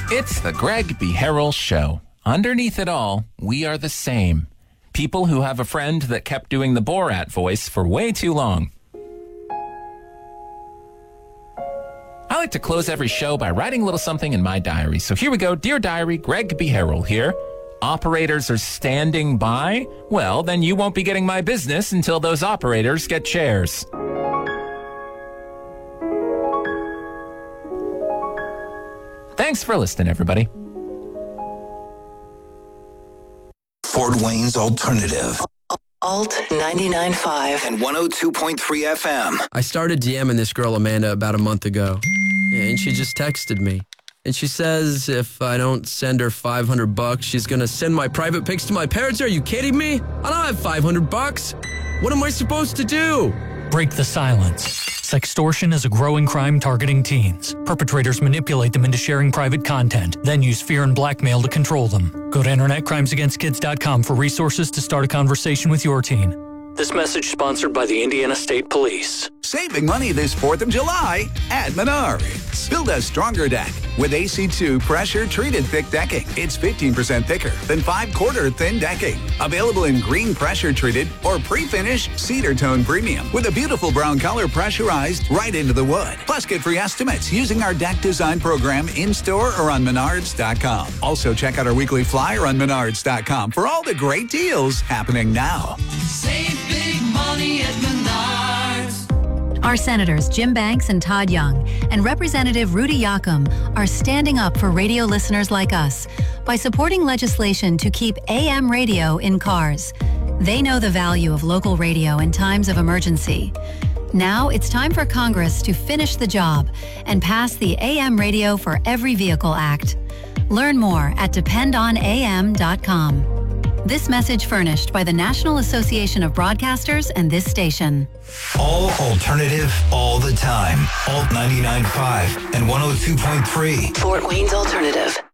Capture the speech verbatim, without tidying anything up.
It's the Greg B. Harrell Show. Underneath it all, we are the same. People who have a friend that kept doing the Borat voice for way too long. I like to close every show by writing a little something in my diary. So here we go. Dear Diary, Greg B. Harrell here. Operators are standing by? Well, then you won't be getting my business until those operators get chairs. Thanks for listening, everybody. Fort Wayne's Alternative. Alt ninety-nine point five and one oh two point three F M. I started DMing this girl, Amanda, about a month ago, and she just texted me. And she says if I don't send her five hundred bucks, she's going to send my private pics to my parents. Are you kidding me? I don't have five hundred bucks. What am I supposed to do? Break the silence. Sextortion is a growing crime targeting teens. Perpetrators manipulate them into sharing private content, then use fear and blackmail to control them. Go to internet crimes against kids dot com for resources to start a conversation with your teen. This message sponsored by the Indiana State Police. Saving money this fourth of July at Menards. Build a stronger deck with A C two pressure-treated thick decking. It's fifteen percent thicker than five-quarter thin decking. Available in green pressure-treated or pre-finished cedar tone premium with a beautiful brown color pressurized right into the wood. Plus, get free estimates using our deck design program in-store or on Menards dot com. Also, check out our weekly flyer on Menards dot com for all the great deals happening now. Save big money at Menards. Our senators Jim Banks and Todd Young and Representative Rudy Yakum are standing up for radio listeners like us by supporting legislation to keep A M radio in cars. They know the value of local radio in times of emergency. Now it's time for Congress to finish the job and pass the A M Radio for Every Vehicle Act. Learn more at depend on A M dot com. This message furnished by the National Association of Broadcasters and this station. All alternative, all the time. Alt ninety-nine point five and one oh two point three. Fort Wayne's Alternative.